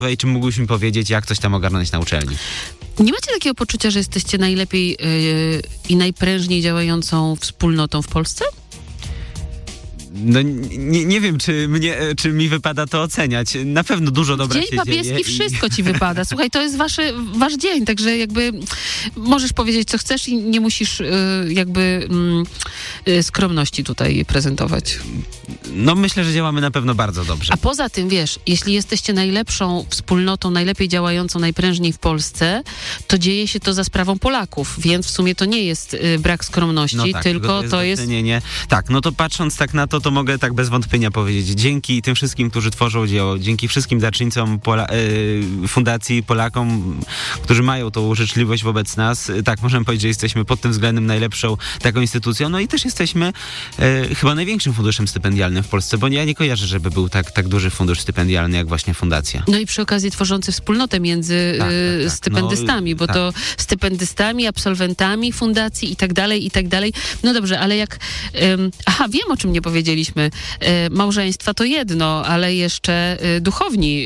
I czy mógłbyś mi powiedzieć, jak coś tam ogarnąć na uczelni? Nie macie takiego poczucia, że jesteście najlepiej i najprężniej działającą wspólnotą w Polsce? No nie wiem, czy mi wypada to oceniać. Na pewno dużo dobra się dzieje. Dzień papieski, wszystko ci wypada. Słuchaj, to jest wasz dzień, także jakby możesz powiedzieć, co chcesz i nie musisz skromności tutaj prezentować. No myślę, że działamy na pewno bardzo dobrze. A poza tym, wiesz, jeśli jesteście najlepszą wspólnotą, najlepiej działającą, najprężniej w Polsce, to dzieje się to za sprawą Polaków, więc w sumie to nie jest brak skromności, no tak, tylko to jest... Tak, no to patrząc tak na to mogę tak bez wątpienia powiedzieć, dzięki tym wszystkim, którzy tworzą dzieło, dzięki wszystkim darczyńcom fundacji, Polakom, którzy mają tą życzliwość wobec nas, tak, możemy powiedzieć, że jesteśmy pod tym względem najlepszą taką instytucją, no i też jesteśmy chyba największym funduszem stypendialnym w Polsce, bo ja nie kojarzę, żeby był tak duży fundusz stypendialny, jak właśnie fundacja. No i przy okazji tworzący wspólnotę między stypendystami, bo to stypendystami, absolwentami fundacji i tak dalej. No dobrze, ale jak... wiem, o czym nie powiedzieliśmy. Małżeństwa to jedno, ale jeszcze duchowni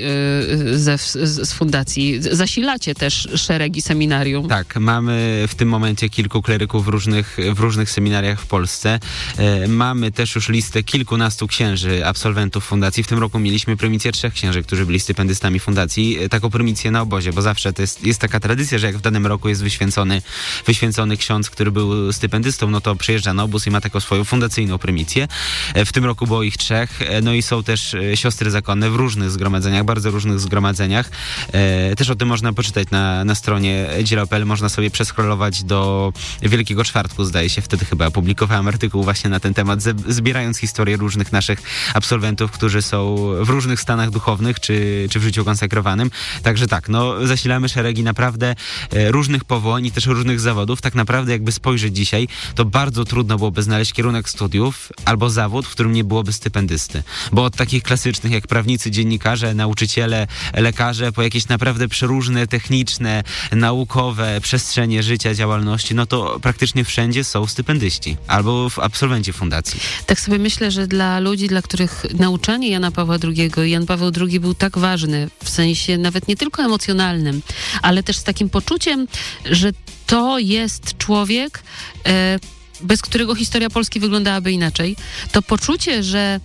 z fundacji. Zasilacie też szeregi seminarium. Tak, mamy w tym momencie kilku kleryków w różnych seminariach w Polsce. Mamy też już listę kilkunastu księży, absolwentów fundacji. W tym roku mieliśmy prymicję 3 księży, którzy byli stypendystami fundacji. Taką prymicję na obozie, bo zawsze to jest taka tradycja, że jak w danym roku jest wyświęcony ksiądz, który był stypendystą, no to przyjeżdża na obóz i ma taką swoją fundacyjną prymicję. W tym roku było ich 3, no i są też siostry zakonne w różnych zgromadzeniach, bardzo różnych zgromadzeniach. Też o tym można poczytać na stronie dziela.pl, można sobie przeskrolować do Wielkiego Czwartku, zdaje się, wtedy chyba publikowałem artykuł właśnie na ten temat, zbierając historię różnych naszych absolwentów, którzy są w różnych stanach duchownych, czy w życiu konsekrowanym. Także tak, no zasilamy szeregi naprawdę różnych powołań i też różnych zawodów. Tak naprawdę jakby spojrzeć dzisiaj, to bardzo trudno byłoby znaleźć kierunek studiów albo zawód, w którym nie byłoby stypendysty. Bo od takich klasycznych jak prawnicy, dziennikarze, nauczyciele, lekarze, po jakieś naprawdę przeróżne, techniczne, naukowe przestrzenie życia, działalności, no to praktycznie wszędzie są stypendyści albo absolwenci fundacji. Tak sobie myślę, że dla ludzi, dla których nauczanie Jana Pawła II i Jan Paweł II był tak ważny, w sensie nawet nie tylko emocjonalnym, ale też z takim poczuciem, że to jest człowiek, bez którego historia Polski wyglądałaby inaczej. To poczucie, że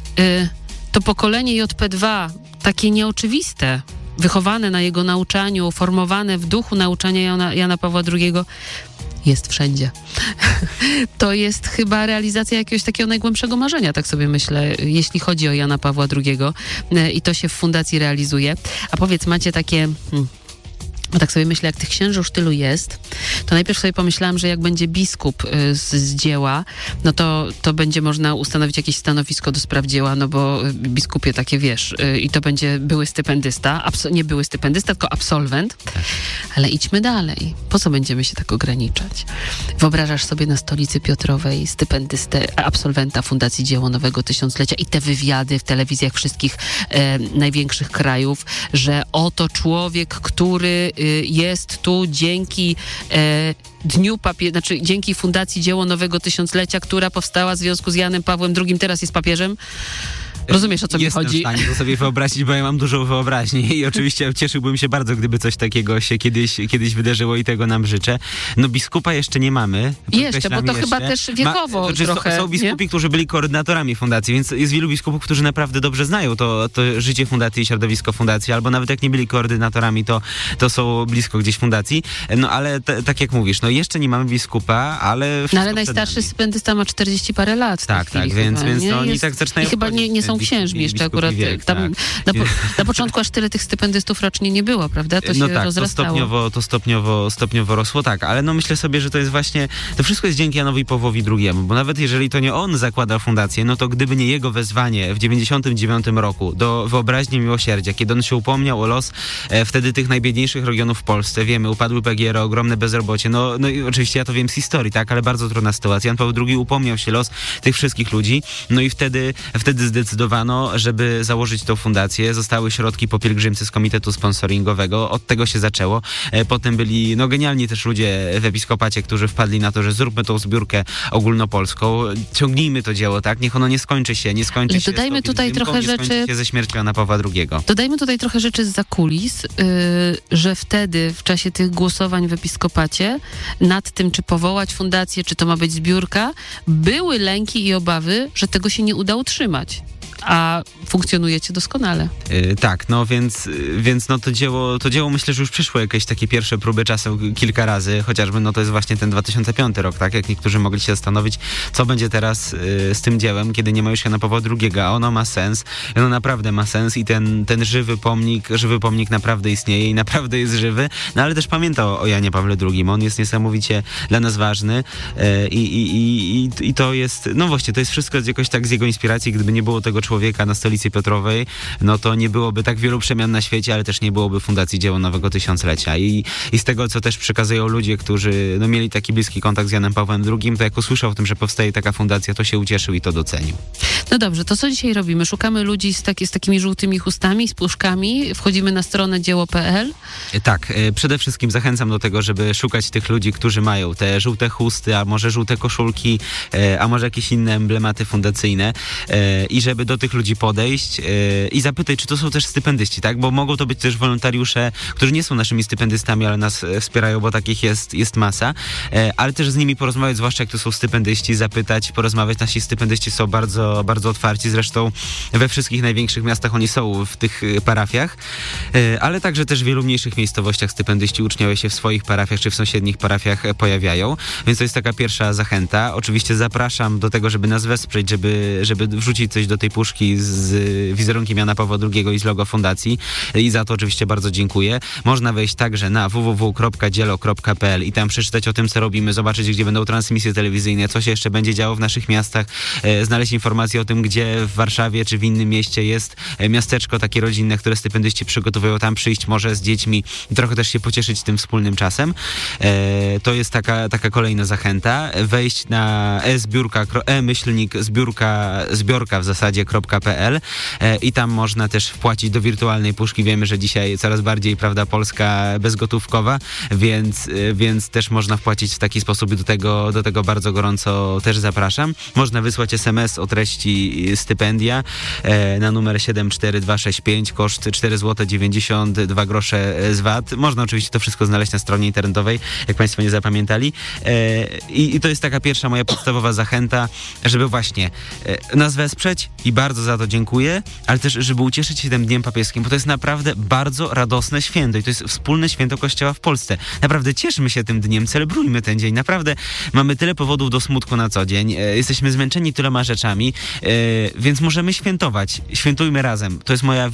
to pokolenie JP2, takie nieoczywiste, wychowane na jego nauczaniu, formowane w duchu nauczania Jana Pawła II, jest wszędzie. To jest chyba realizacja jakiegoś takiego najgłębszego marzenia, tak sobie myślę, jeśli chodzi o Jana Pawła II. I to się w fundacji realizuje. A powiedz, macie takie... Bo tak sobie myślę, jak tych księży już tylu jest, to najpierw sobie pomyślałam, że jak będzie biskup z dzieła, no to będzie można ustanowić jakieś stanowisko do spraw dzieła, no bo biskupie takie, wiesz, i to będzie były stypendysta, nie były stypendysta, tylko absolwent. Ale idźmy dalej. Po co będziemy się tak ograniczać? Wyobrażasz sobie na Stolicy Piotrowej stypendystę, absolwenta Fundacji Dzieło Nowego Tysiąclecia i te wywiady w telewizjach wszystkich największych krajów, że oto człowiek, który jest tu dzięki dzięki Fundacji Dzieło Nowego Tysiąclecia, która powstała w związku z Janem Pawłem II, teraz jest papieżem. Rozumiesz, o co mi chodzi? Jestem w stanie to sobie wyobrazić, bo ja mam dużą wyobraźnię i oczywiście cieszyłbym się bardzo, gdyby coś takiego się kiedyś wydarzyło i tego nam życzę. No biskupa jeszcze nie mamy. Jeszcze, bo to chyba też wiekowo trochę. Są biskupi, którzy byli koordynatorami fundacji, więc jest wielu biskupów, którzy naprawdę dobrze znają to życie fundacji i środowisko fundacji, albo nawet jak nie byli koordynatorami, to są blisko gdzieś fundacji. No ale tak jak mówisz, no jeszcze nie mamy biskupa, ale... No ale najstarszy stypendysta ma 40 parę lat. Tak, więc no, oni tak zaczynają... I chyba nie są księżmi jeszcze akurat. Wiek, tam tak. Na początku aż tyle tych stypendystów rocznie nie było, prawda? To się rozrastało. To stopniowo rosło, tak. Ale no myślę sobie, że to jest właśnie... To wszystko jest dzięki Janowi Pawłowi II, bo nawet jeżeli to nie on zakładał fundację, no to gdyby nie jego wezwanie w 99 roku do wyobraźni miłosierdzia, kiedy on się upomniał o los wtedy tych najbiedniejszych regionów w Polsce, wiemy, upadły PGR, ogromne bezrobocie, no i oczywiście ja to wiem z historii, tak, ale bardzo trudna sytuacja. Jan Paweł II upomniał się los tych wszystkich ludzi, no i wtedy zdecydował zdecydowano, żeby założyć tą fundację. Zostały środki po pielgrzymce z komitetu sponsoringowego. Od tego się zaczęło. Potem byli genialni też ludzie w episkopacie, którzy wpadli na to, że zróbmy tą zbiórkę ogólnopolską. Ciągnijmy to dzieło, tak? Niech ono nie skończy się. Dodajmy tutaj trochę rzeczy ze śmiercią Jana Pawła II. Dodajmy tutaj trochę rzeczy zza kulis, że wtedy w czasie tych głosowań w episkopacie nad tym, czy powołać fundację, czy to ma być zbiórka, były lęki i obawy, że tego się nie uda utrzymać. A funkcjonujecie doskonale. Tak, no więc no to dzieło myślę, że już przyszło jakieś takie pierwsze próby czasem kilka razy, chociażby no to jest właśnie ten 2005 rok, tak? Jak niektórzy mogli się zastanowić, co będzie teraz z tym dziełem, kiedy nie ma już Jana Pawła II, a ono ma sens, ono naprawdę ma sens i ten żywy pomnik naprawdę istnieje i naprawdę jest żywy, no ale też pamięta o Janie Pawle II, on jest niesamowicie dla nas ważny i to jest, no właśnie, to jest wszystko jakoś tak z jego inspiracji, gdyby nie było tego człowieka na Stolicy Piotrowej, no to nie byłoby tak wielu przemian na świecie, ale też nie byłoby Fundacji Dzieło Nowego Tysiąclecia. I z tego, co też przekazują ludzie, którzy mieli taki bliski kontakt z Janem Pawłem II, to jak usłyszał o tym, że powstaje taka fundacja, to się ucieszył i to docenił. No dobrze, to co dzisiaj robimy? Szukamy ludzi z takimi żółtymi chustami, z puszkami, wchodzimy na stronę dzieło.pl. Tak, przede wszystkim zachęcam do tego, żeby szukać tych ludzi, którzy mają te żółte chusty, a może żółte koszulki, a może jakieś inne emblematy fundacyjne i żeby do tych ludzi podejść i zapytać, czy to są też stypendyści, tak? Bo mogą to być też wolontariusze, którzy nie są naszymi stypendystami, ale nas wspierają, bo takich jest masa, ale też z nimi porozmawiać, zwłaszcza jak to są stypendyści, zapytać, porozmawiać. Nasi stypendyści są bardzo, bardzo otwarci, zresztą we wszystkich największych miastach oni są w tych parafiach, ale także też w wielu mniejszych miejscowościach stypendyści, uczniowie się w swoich parafiach czy w sąsiednich parafiach pojawiają, więc to jest taka pierwsza zachęta. Oczywiście zapraszam do tego, żeby nas wesprzeć, żeby wrzucić coś do tej puszki z wizerunkiem Jana Pawła II i z logo fundacji i za to oczywiście bardzo dziękuję. Można wejść także na www.dzielo.pl i tam przeczytać o tym, co robimy, zobaczyć, gdzie będą transmisje telewizyjne, co się jeszcze będzie działo w naszych miastach, znaleźć informacje o tym, gdzie w Warszawie czy w innym mieście jest miasteczko takie rodzinne, które stypendyści przygotowują, tam przyjść może z dziećmi i trochę też się pocieszyć tym wspólnym czasem. To jest taka kolejna zachęta. Wejść na zbiórka w zasadzie.pl i tam można też wpłacić do wirtualnej puszki. Wiemy, że dzisiaj coraz bardziej, prawda, Polska bezgotówkowa, więc też można wpłacić w taki sposób i do tego bardzo gorąco też zapraszam. Można wysłać SMS o treści stypendia na numer 74265, koszt 4,92 zł z VAT. Można oczywiście to wszystko znaleźć na stronie internetowej, jak Państwo nie zapamiętali. I to jest taka pierwsza moja podstawowa zachęta, żeby właśnie nas wesprzeć i bardzo za to dziękuję, ale też, żeby ucieszyć się tym Dniem Papieskim, bo to jest naprawdę bardzo radosne święto i to jest wspólne święto Kościoła w Polsce. Naprawdę cieszmy się tym dniem, celebrujmy ten dzień. Naprawdę mamy tyle powodów do smutku na co dzień. Jesteśmy zmęczeni tyloma rzeczami, więc możemy świętować. Świętujmy razem. To jest moja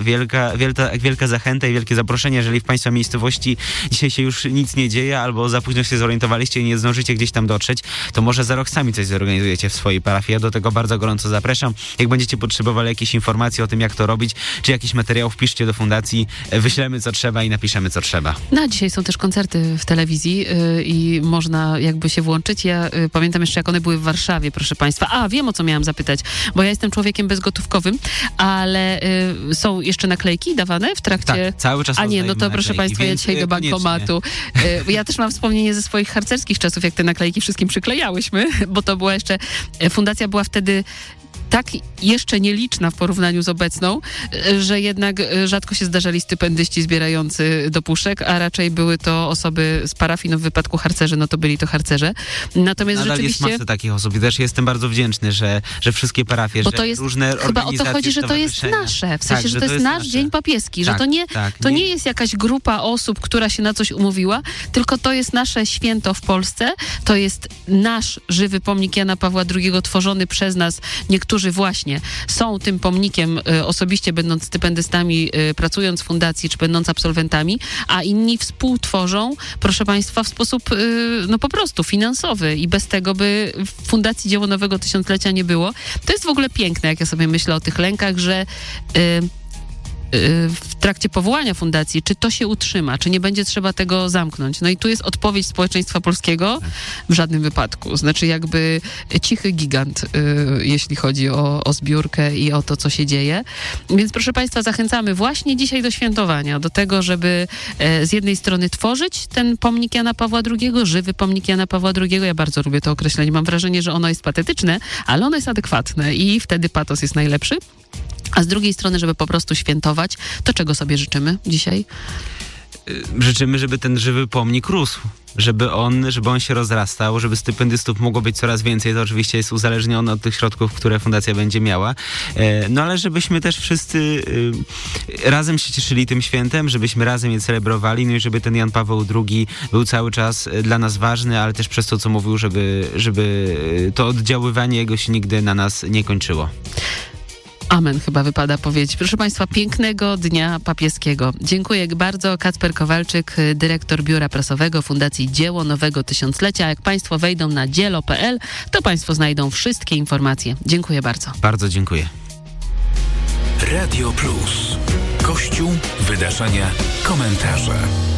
wielka zachęta i wielkie zaproszenie, jeżeli w Państwa miejscowości dzisiaj się już nic nie dzieje albo za późno się zorientowaliście i nie zdążycie gdzieś tam dotrzeć, to może za rok sami coś zorganizujecie w swojej parafii. Ja do tego bardzo gorąco zapraszam. Jak będziecie potrzebowali jakieś informacje o tym, jak to robić, czy jakiś materiał, wpiszcie do fundacji, wyślemy co trzeba i napiszemy co trzeba. No a dzisiaj są też koncerty w telewizji i można jakby się włączyć. Ja pamiętam jeszcze, jak one były w Warszawie, proszę Państwa. Wiem, o co miałam zapytać, bo ja jestem człowiekiem bezgotówkowym, ale są jeszcze naklejki dawane w trakcie? Tak, cały czas. A nie, no to proszę Państwa, ja dzisiaj do bankomatu. Ja też mam wspomnienie ze swoich harcerskich czasów, jak te naklejki wszystkim przyklejałyśmy, bo to była jeszcze, fundacja była wtedy tak jeszcze nieliczna w porównaniu z obecną, że jednak rzadko się zdarzali stypendyści zbierający do puszek, a raczej były to osoby z parafii, no w wypadku harcerzy, no to byli to harcerze. Natomiast nadal rzeczywiście... jest masa takich osób i też jestem bardzo wdzięczny, że wszystkie parafie, bo że to jest, różne chyba organizacje, o to chodzi, że to jest nasze, w sensie, tak, że to jest nasz nasze. Dzień Papieski, tak, że to nie jest jakaś grupa osób, która się na coś umówiła, tylko to jest nasze święto w Polsce, to jest nasz żywy pomnik Jana Pawła II tworzony przez nas, niektórzy właśnie są tym pomnikiem osobiście, będąc stypendystami, pracując w fundacji, czy będąc absolwentami, a inni współtworzą, proszę Państwa, w sposób no po prostu finansowy i bez tego by w Fundacji Dzieło Nowego Tysiąclecia nie było. To jest w ogóle piękne, jak ja sobie myślę o tych lękach, że w trakcie powołania fundacji, czy to się utrzyma, czy nie będzie trzeba tego zamknąć. No i tu jest odpowiedź społeczeństwa polskiego: w żadnym wypadku. Znaczy jakby cichy gigant, jeśli chodzi o zbiórkę i o to, co się dzieje. Więc proszę Państwa, zachęcamy właśnie dzisiaj do świętowania, do tego, żeby z jednej strony tworzyć ten pomnik Jana Pawła II, żywy pomnik Jana Pawła II. Ja bardzo lubię to określenie. Mam wrażenie, że ono jest patetyczne, ale ono jest adekwatne i wtedy patos jest najlepszy. A z drugiej strony, żeby po prostu świętować, to czego sobie życzymy dzisiaj? Życzymy, żeby ten żywy pomnik rósł, żeby on się rozrastał, żeby stypendystów mogło być coraz więcej. To oczywiście jest uzależnione od tych środków, które fundacja będzie miała. No ale żebyśmy też wszyscy razem się cieszyli tym świętem, żebyśmy razem je celebrowali, no i żeby ten Jan Paweł II był cały czas dla nas ważny, ale też przez to, co mówił, żeby to oddziaływanie jego się nigdy na nas nie kończyło. Amen chyba wypada powiedzieć. Proszę Państwa, pięknego Dnia Papieskiego. Dziękuję bardzo. Kacper Kowalczyk, dyrektor Biura Prasowego Fundacji Dzieło Nowego Tysiąclecia. Jak Państwo wejdą na dzielo.pl, to Państwo znajdą wszystkie informacje. Dziękuję bardzo. Bardzo dziękuję. Radio Plus. Kościół, wydarzenia, komentarze.